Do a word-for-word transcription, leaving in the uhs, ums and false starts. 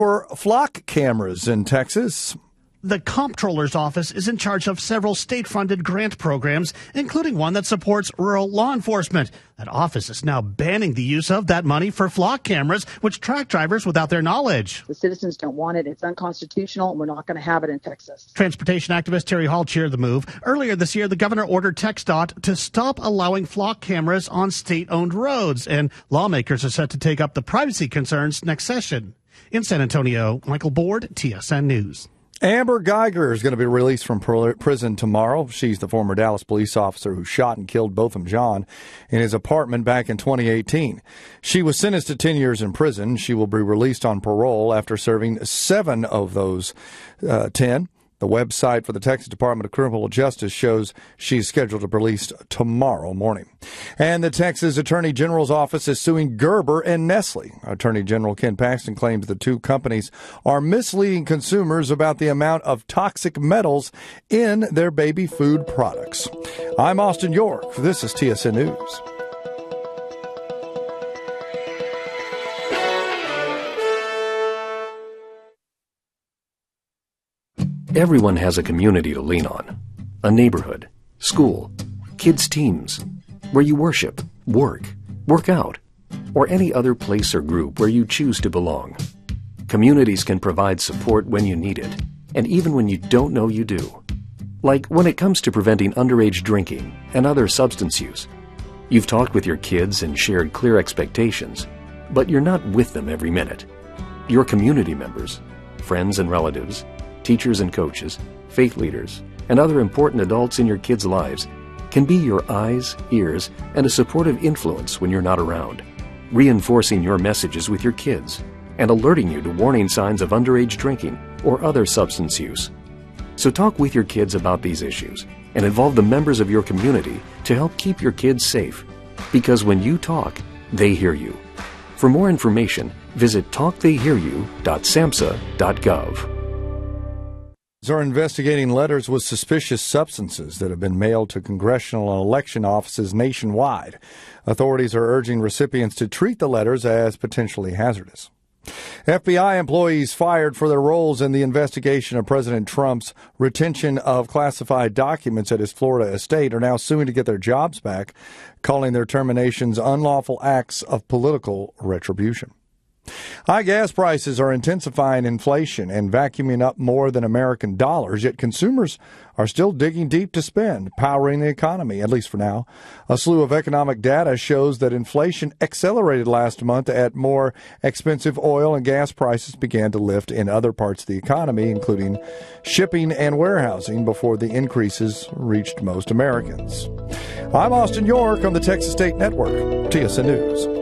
For flock cameras in Texas. The Comptroller's Office is in charge of several state-funded grant programs, including one that supports rural law enforcement. That office is now banning the use of that money for flock cameras, which track drivers without their knowledge. The citizens don't want it. It's unconstitutional, and we're not going to have it in Texas. Transportation activist Terry Hall cheered the move. Earlier this year, the governor ordered TxDOT to stop allowing flock cameras on state-owned roads, and lawmakers are set to take up the privacy concerns next session. In San Antonio, Michael Board, T S N News. Amber Geiger is going to be released from prison tomorrow. She's the former Dallas police officer who shot and killed Botham Jean in his apartment back in twenty eighteen. She was sentenced to ten years in prison. She will be released on parole after serving seven of those uh, ten. The website for the Texas Department of Criminal Justice shows she's scheduled to be released tomorrow morning. And the Texas Attorney General's office is suing Gerber and Nestle. Attorney General Ken Paxton claims the two companies are misleading consumers about the amount of toxic metals in their baby food products. I'm Austin York. This is T S N News. Everyone has a community to lean on. A neighborhood, school, kids' teams, where you worship, work, work out, or any other place or group where you choose to belong. Communities can provide support when you need it, and even when you don't know you do. Like when it comes to preventing underage drinking and other substance use. You've talked with your kids and shared clear expectations, but you're not with them every minute. Your community members, friends and relatives, teachers and coaches, faith leaders, and other important adults in your kids' lives can be your eyes, ears, and a supportive influence when you're not around, reinforcing your messages with your kids and alerting you to warning signs of underage drinking or other substance use. So talk with your kids about these issues and involve the members of your community to help keep your kids safe, because when you talk, they hear you. For more information, visit talk they hear you dot samhsa dot gov. Are investigating letters with suspicious substances that have been mailed to congressional and election offices nationwide. Authorities are urging recipients to treat the letters as potentially hazardous. F B I employees fired for their roles in the investigation of President Trump's retention of classified documents at his Florida estate are now suing to get their jobs back, calling their terminations unlawful acts of political retribution. High gas prices are intensifying inflation and vacuuming up more than American dollars, yet consumers are still digging deep to spend, powering the economy, at least for now. A slew of economic data shows that inflation accelerated last month as more expensive oil and gas prices began to lift in other parts of the economy, including shipping and warehousing, before the increases reached most Americans. I'm Austin York on the Texas State Network, T S N News.